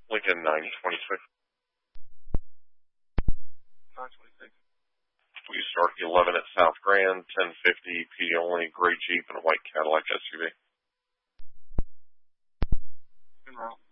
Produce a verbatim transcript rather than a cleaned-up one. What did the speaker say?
Lincoln nine twenty-six. nine twenty-six. We start eleven at South Grand, ten fifty, P only, gray Jeep, and a white Cadillac S U V. En route.